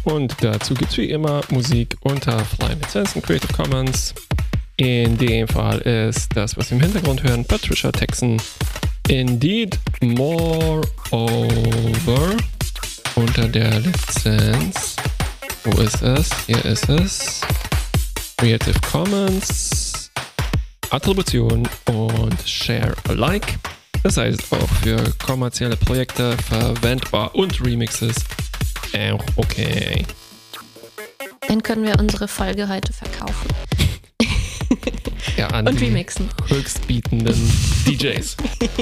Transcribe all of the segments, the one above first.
Und dazu gibt es wie immer Musik unter freien Lizenzen Creative Commons. In dem Fall ist das, was wir im Hintergrund hören, Patricia Texan, Indeed Moreover, unter der Lizenz. Wo ist es? Hier ist es. Creative Commons, Attribution und Share Alike. Das heißt auch für kommerzielle Projekte verwendbar und Remixes auch okay. Dann können wir unsere Folge heute verkaufen. Ja, an und remixen. Höchstbietenden DJs.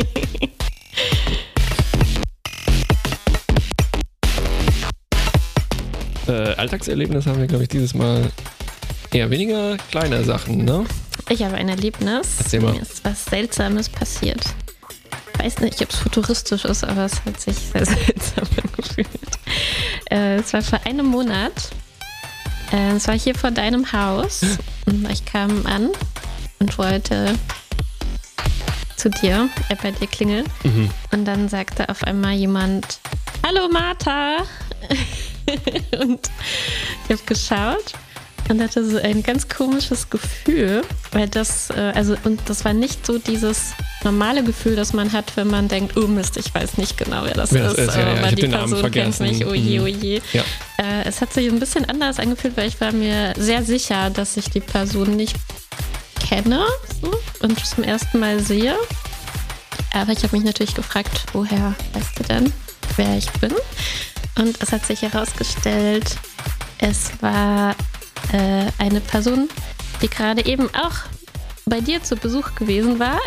Alltagserlebnis haben wir, glaube ich, dieses Mal eher weniger kleine Sachen, ne? Ich habe ein Erlebnis. Erzähl mal. Mir ist was Seltsames passiert. Ich weiß nicht, ob es futuristisch ist, aber es hat sich sehr seltsam angefühlt. Es war vor einem Monat. Es war hier vor deinem Haus. Ich kam an und wollte zu dir, bei dir klingeln. Mhm. Und dann sagte auf einmal jemand: Hallo Martha! Und ich habe geschaut und hatte so ein ganz komisches Gefühl, weil das war nicht so dieses normale Gefühl, das man hat, wenn man denkt, oh Mist, ich weiß nicht genau, wer das ist. Weil die Person kennt mich, oje, oje. Ja. Es hat sich ein bisschen anders angefühlt, weil ich war mir sehr sicher, dass ich die Person nicht kenne und zum ersten Mal sehe. Aber ich habe mich natürlich gefragt, woher weißt du denn, wer ich bin? Und es hat sich herausgestellt, es war eine Person, die gerade eben auch bei dir zu Besuch gewesen war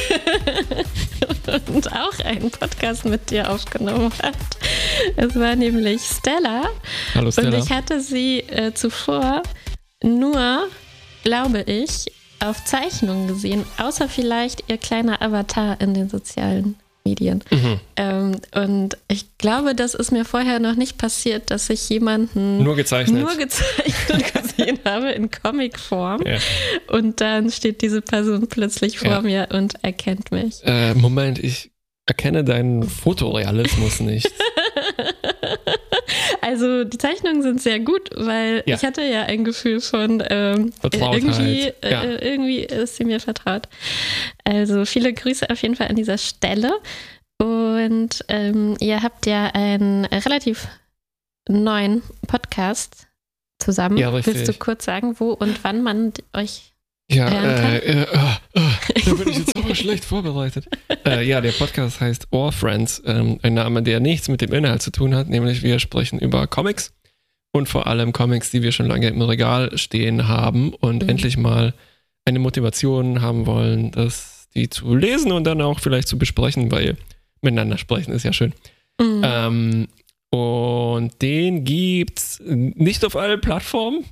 und auch einen Podcast mit dir aufgenommen hat. Es war nämlich Stella. Hallo Stella. Und ich hatte sie zuvor nur, glaube ich, auf Zeichnungen gesehen, außer vielleicht ihr kleiner Avatar in den sozialen Medien. Mhm. Und ich glaube, das ist mir vorher noch nicht passiert, dass ich jemanden nur gezeichnet gesehen habe in Comicform. Ja. Und dann steht diese Person plötzlich vor mir und erkennt mich. Moment, ich erkenne deinen Fotorealismus nicht. Also die Zeichnungen sind sehr gut, weil ich hatte ja ein Gefühl von irgendwie ist sie mir vertraut. Also viele Grüße auf jeden Fall an dieser Stelle. Und ihr habt ja einen relativ neuen Podcast zusammen. Ja, willst du kurz sagen, wo und wann man euch hören kann? Da bin ich jetzt aber schlecht vorbereitet. Der Podcast heißt All Friends, ein Name, der nichts mit dem Inhalt zu tun hat, nämlich wir sprechen über Comics und vor allem Comics, die wir schon lange im Regal stehen haben und endlich mal eine Motivation haben wollen, die zu lesen und dann auch vielleicht zu besprechen, weil miteinander sprechen ist ja schön. Mhm. Und den gibt's nicht auf allen Plattformen.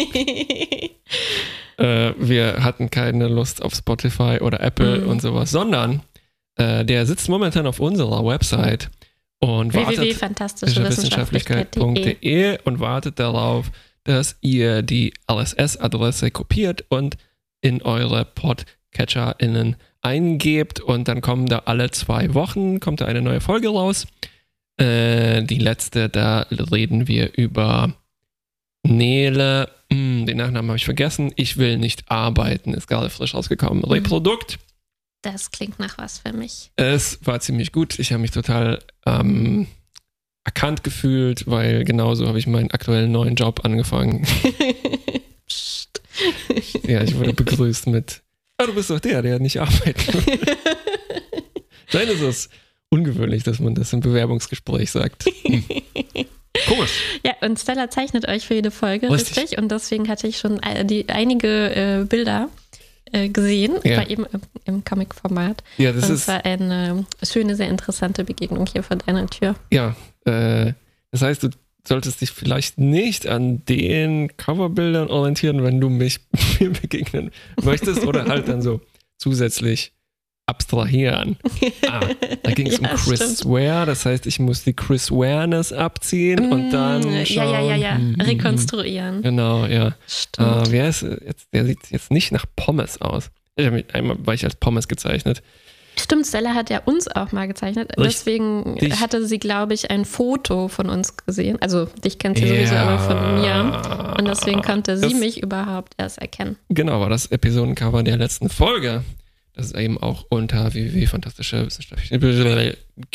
Wir hatten keine Lust auf Spotify oder Apple und sowas, sondern der sitzt momentan auf unserer Website und wartet www.fantastischewissenschaftlichkeit.de und wartet darauf, dass ihr die RSS-Adresse kopiert und in eure PodcatcherInnen eingebt und dann kommen da alle 2 Wochen kommt da eine neue Folge raus. Die letzte, da reden wir über Nele, den Nachnamen habe ich vergessen. Ich will nicht arbeiten, ist gerade frisch rausgekommen. Reprodukt. Das klingt nach was für mich. Es war ziemlich gut. Ich habe mich total erkannt gefühlt, weil genauso habe ich meinen aktuellen neuen Job angefangen. Psst. Ja, ich wurde begrüßt mit: du bist doch der nicht arbeiten will. Nein, ist es ungewöhnlich, dass man das im Bewerbungsgespräch sagt. Komisch. Ja, und Stella zeichnet euch für jede Folge, richtig? Und deswegen hatte ich schon einige Bilder gesehen, war eben im Comic-Format. Ja, das war eine schöne, sehr interessante Begegnung hier vor deiner Tür. Ja, das heißt, du solltest dich vielleicht nicht an den Coverbildern orientieren, wenn du mir begegnen möchtest oder halt dann so zusätzlich abstrahieren. Da ging es um Chris Ware, das heißt, ich muss die Chris Wareness abziehen und dann schauen. Rekonstruieren. Genau, ja. Wer ist jetzt? Der sieht jetzt nicht nach Pommes aus. Einmal war ich als Pommes gezeichnet. Stimmt, Stella hat ja uns auch mal gezeichnet. Deswegen hatte sie, glaube ich, ein Foto von uns gesehen. Also dich kennt sie sowieso, aber von mir. Und deswegen konnte sie mich überhaupt erst erkennen. Genau, war das Episodencover der letzten Folge. Das ist eben auch unter www.fantastische-wissenschaftliche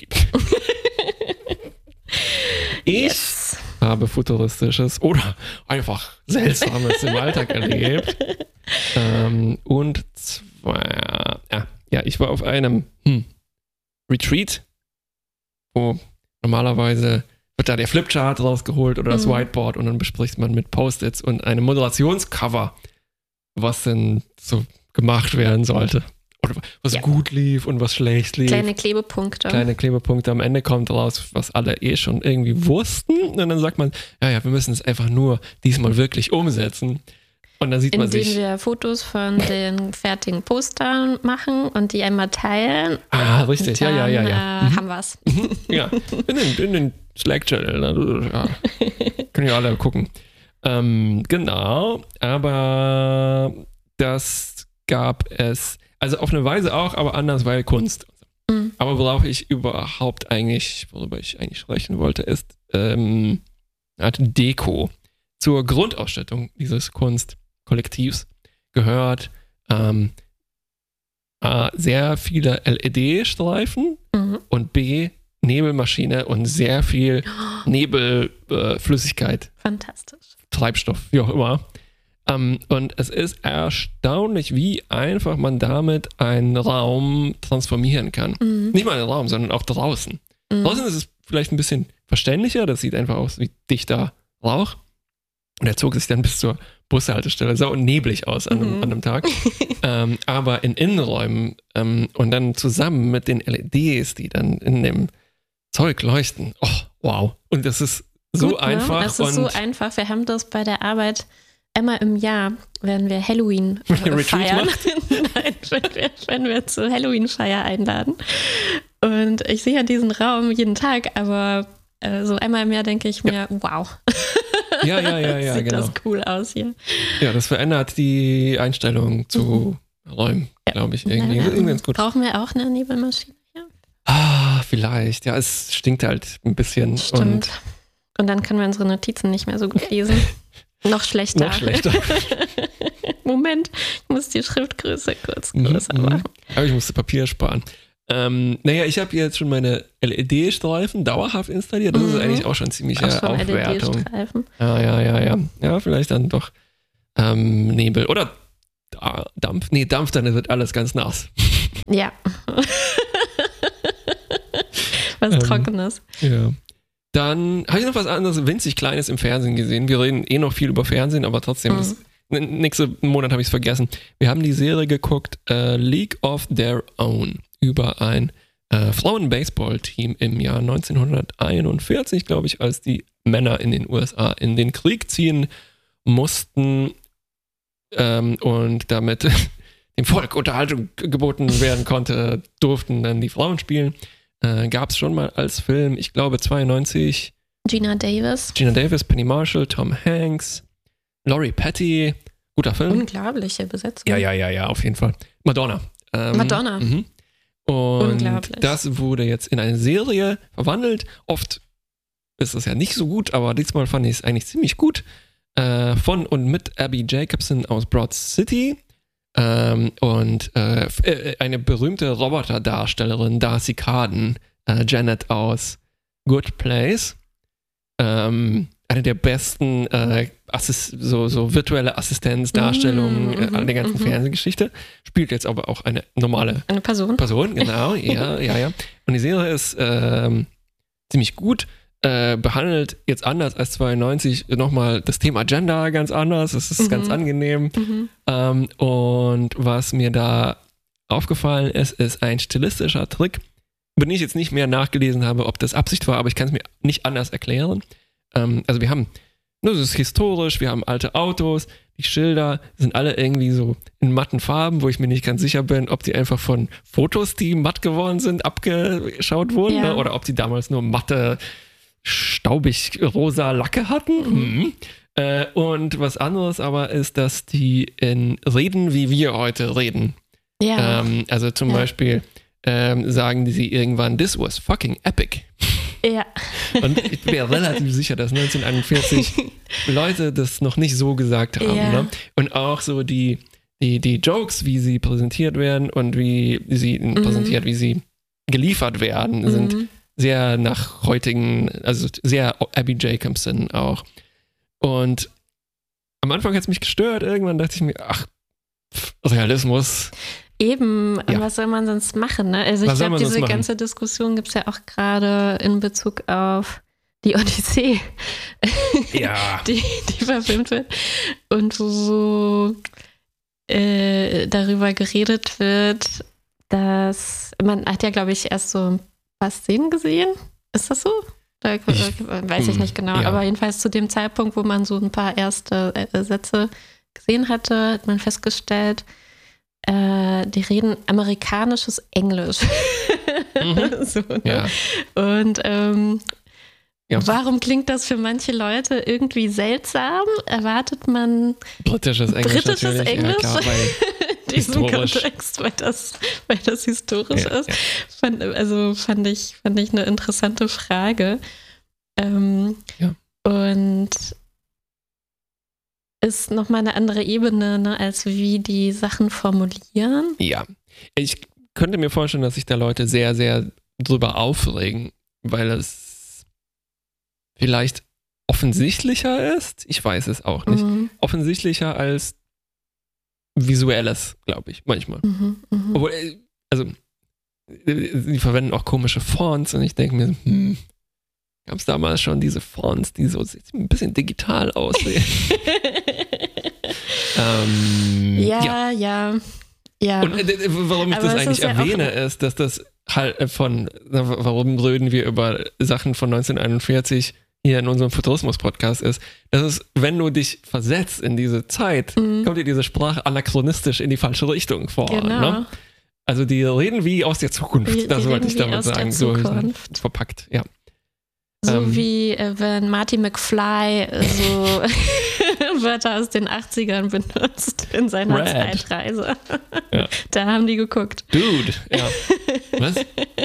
Ich habe Futuristisches oder einfach Seltsames im Alltag erlebt. Und zwar, ich war auf einem Retreat, wo normalerweise wird da der Flipchart rausgeholt oder das Whiteboard und dann bespricht man mit Post-its und einem Moderationscover, was denn so gemacht werden sollte. Oder was gut lief und was schlecht lief. Kleine Klebepunkte. Am Ende kommt raus, was alle schon irgendwie wussten. Und dann sagt man, wir müssen es einfach nur diesmal wirklich umsetzen. Und dann sieht man sich. Indem wir Fotos von den fertigen Postern machen und die einmal teilen. Richtig. Dann, haben wir es. Ja, in den Slack-Channel. Ja. Können ja alle gucken. Genau, aber das gab es. Also auf eine Weise auch, aber anders, weil Kunst. Aber worüber ich eigentlich sprechen wollte, ist eine Art Deko. Zur Grundausstattung dieses Kunstkollektivs gehört A, sehr viele LED-Streifen und B, Nebelmaschine und sehr viel Nebelflüssigkeit. Fantastisch. Treibstoff, wie auch immer. Und es ist erstaunlich, wie einfach man damit einen Raum transformieren kann. Nicht mal einen Raum, sondern auch draußen. Draußen ist es vielleicht ein bisschen verständlicher, das sieht einfach aus wie dichter Rauch. Und er zog sich dann bis zur Bushaltestelle, sah neblig aus an einem Tag. Aber in Innenräumen und dann zusammen mit den LEDs, die dann in dem Zeug leuchten. Oh, wow. Und das ist so gut, einfach. Ne? Das ist so einfach. Wir haben das bei der Arbeit einmal im Jahr, werden wir Halloween feiern. Nein, wenn wir zur Halloween-Feier einladen. Und ich sehe ja diesen Raum jeden Tag, aber so einmal im Jahr denke ich mir, wow. Ja, sieht genau. Das cool aus hier. Ja, das verändert die Einstellung zu Räumen, glaube ich, irgendwie. Irgendwie ganz gut. Brauchen wir auch eine Nebelmaschine hier? Vielleicht. Ja, es stinkt halt ein bisschen. Stimmt. Und dann können wir unsere Notizen nicht mehr so gut lesen. Noch schlechter. Moment, ich muss die Schriftgröße kurz größer machen. Aber ich musste Papier sparen. Ich habe jetzt schon meine LED-Streifen dauerhaft installiert. Das ist eigentlich auch schon ziemliche Aufwertung. LED-Streifen. Ja, vielleicht dann doch Nebel oder Dampf. Nee, Dampf, dann wird alles ganz nass. Ja. Was Trockenes. Ja. Dann habe ich noch was anderes, winzig Kleines im Fernsehen gesehen. Wir reden noch viel über Fernsehen, aber trotzdem, nächsten Monat habe ich es vergessen. Wir haben die Serie geguckt, League of Their Own, über ein Frauen-Baseball-Team im Jahr 1941, glaube ich, als die Männer in den USA in den Krieg ziehen mussten und damit dem Volk Unterhaltung geboten werden konnte, durften dann die Frauen spielen. Gab es schon mal als Film, ich glaube 92. Gina Davis, Penny Marshall, Tom Hanks, Laurie Petty. Guter Film. Unglaubliche Besetzung. Ja, auf jeden Fall. Madonna. Und das wurde jetzt in eine Serie verwandelt. Oft ist es ja nicht so gut, aber diesmal fand ich es eigentlich ziemlich gut. Von und mit Abby Jacobson aus Broad City. Und eine berühmte Roboterdarstellerin, Darcy Carden, Janet aus Good Place. Eine der besten so virtuelle Assistenzdarstellungen der ganzen Fernsehgeschichte. Spielt jetzt aber auch eine normale Person, genau, ja. Und die Serie ist ziemlich gut. Behandelt jetzt anders als 92 nochmal das Thema Gender ganz anders. Das ist ganz angenehm. Und was mir da aufgefallen ist ein stilistischer Trick, über den ich jetzt nicht mehr nachgelesen habe, ob das Absicht war, aber ich kann es mir nicht anders erklären. Also wir haben, das ist historisch, wir haben alte Autos, die Schilder sind alle irgendwie so in matten Farben, wo ich mir nicht ganz sicher bin, ob die einfach von Fotos, die matt geworden sind, abgeschaut wurden, ne? Oder ob die damals nur matte staubig rosa Lacke hatten. Und was anderes aber ist, dass die in Reden, wie wir heute reden. Ja. Also zum Beispiel sagen sie irgendwann, this was fucking epic. Ja. Und ich bin mir relativ sicher, dass 1941 Leute das noch nicht so gesagt haben. Ja. Ne? Und auch so die Jokes, wie sie präsentiert werden und wie sie präsentiert, wie sie geliefert werden, sind sehr nach heutigen, also sehr Abby Jacobson auch. Und am Anfang hat es mich gestört, irgendwann dachte ich mir, ach, Realismus. Eben, Ja. was soll man sonst machen? Ne? Also ich glaube, diese ganze Diskussion gibt es ja auch gerade in Bezug auf die Odyssee, Ja. die verfilmt wird und wo darüber geredet wird, dass man hat ja, glaube ich, erst so ein paar Szenen gesehen. Ist das so? Weiß ich nicht genau. Ja. Aber jedenfalls zu dem Zeitpunkt, wo man so ein paar erste Sätze gesehen hatte, hat man festgestellt, die reden amerikanisches Englisch. So, ne? Ja. Und Ja. warum klingt das für manche Leute irgendwie seltsam? Erwartet man Britisches Englisch britisches natürlich. Englisch? Ja, klar, weil diesen historisch. Kontext, weil das historisch Ja, ist. Fand ich eine interessante Frage. Ja. Und ist nochmal eine andere Ebene, ne, als wie die Sachen formulieren. Ja. Ich könnte mir vorstellen, dass sich da Leute sehr, sehr drüber aufregen, weil es vielleicht offensichtlicher ist. Ich weiß es auch nicht. Offensichtlicher als visuelles, glaube ich, manchmal. Obwohl, also, sie verwenden auch komische Fonts und ich denke mir, gab es damals schon diese Fonts, die so ein bisschen digital aussehen? Ja. Und warum ich Aber das es eigentlich ist ja erwähne, ist, dass das halt warum reden wir über Sachen von 1941 hier in unserem Futurismus-Podcast ist, das ist, wenn du dich versetzt in diese Zeit, kommt dir diese Sprache anachronistisch in die falsche Richtung vor. Genau. Ne? Also die reden wie aus der Zukunft, das wollte ich damit sagen. So verpackt, ja. So wie wenn Marty McFly so Wörter aus den 80ern benutzt in seiner Zeitreise. Ja. Da haben die geguckt. Dude, ja. Was?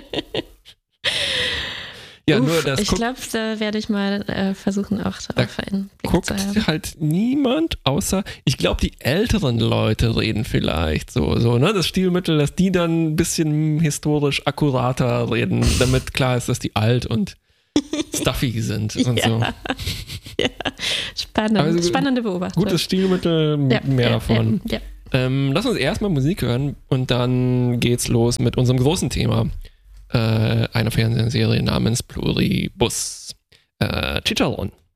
Ja, nur das ich glaube, da werde ich mal versuchen, auch darauf einen Blick zu haben. Guckt halt niemand, außer, ich glaube, die älteren Leute reden vielleicht so, ne? Das Stilmittel, dass die dann ein bisschen historisch akkurater reden, damit klar ist, dass die alt und stuffy sind und so. Ja, spannend. Also, spannende Beobachtung. Gutes Stilmittel, mehr davon. Ja. Lass uns erstmal Musik hören und dann geht's los mit unserem großen Thema. Einer Fernsehserie namens Pluribus. Chicharron.